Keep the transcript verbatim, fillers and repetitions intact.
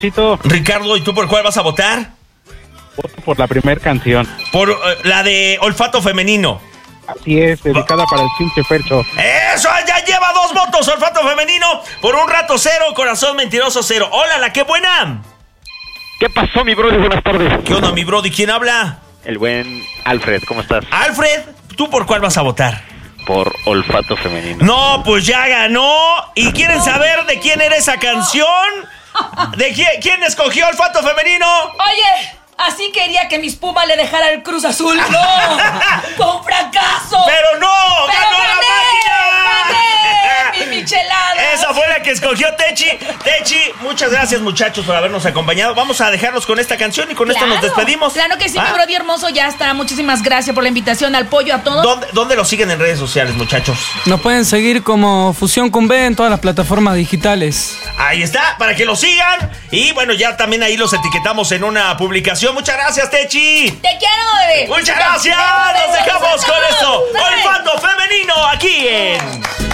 Chito. Ricardo, ¿y tú por cuál vas a votar? Voto por la primera canción. Por uh, la de Olfato Femenino. Así es, dedicada para el pinche Fercho. ¡Eso! Ya lleva dos votos, Olfato Femenino. Por un rato cero, corazón mentiroso cero. ¡Hola, la qué buena! ¿Qué pasó, mi brody? Buenas tardes. ¿Qué onda, mi brody? ¿Quién habla? El buen Alfred, ¿cómo estás? Alfred, ¿tú por cuál vas a votar? Por Olfato Femenino. No, pues ya ganó. ¿Y quieren saber de quién era esa canción? ¿De quién, quién escogió Olfato Femenino? Oye, así quería que mis Pumas le dejara el Cruz Azul. ¡No! ¡Fue un fracaso! ¡Pero no! ¡Pero ¡Ganó gané! la máquina! ¡Gané! ¡Mi michelada! Esa fue la que escogió Techi. Techi, muchas gracias, muchachos, por habernos acompañado. Vamos a dejarlos con esta canción y con Claro, esto nos despedimos. Claro que sí, ¿Ah? mi brody hermoso, ya está. Muchísimas gracias por la invitación, al pollo, a todos. ¿Dónde, ¿Dónde lo siguen en redes sociales, muchachos? Nos pueden seguir como Fusión con B en todas las plataformas digitales. Ahí está, para que lo sigan. Y bueno, ya también ahí los etiquetamos en una publicación. Muchas gracias, Techi. Te quiero, bebé. Muchas gracias. Nos dejamos con esto. Olfato Femenino aquí en